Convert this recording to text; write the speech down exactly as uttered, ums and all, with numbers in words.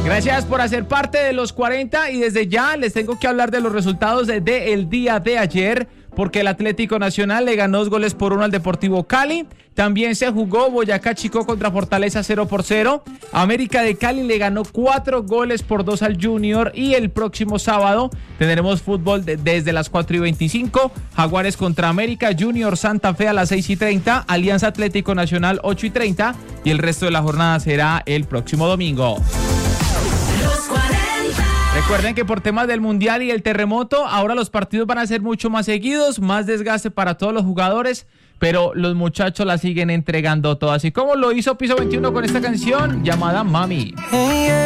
Gracias por hacer parte de los cuarenta y desde ya les tengo que hablar de los resultados del de, de día de ayer, porque el Atlético Nacional le ganó dos goles por uno al Deportivo Cali. También se jugó Boyacá Chicó contra Fortaleza cero por cero. América de Cali le ganó cuatro goles por dos al Junior. Y el próximo sábado tendremos fútbol de, desde las cuatro y veinticinco. Jaguares contra América, Junior Santa Fe a las seis y treinta. Alianza Atlético Nacional ocho y treinta. Y el resto de la jornada será el próximo domingo. Recuerden que por temas del Mundial y el terremoto, ahora los partidos van a ser mucho más seguidos, más desgaste para todos los jugadores, pero los muchachos la siguen entregando todo, así como lo hizo Piso veintiuno con esta canción llamada Mami.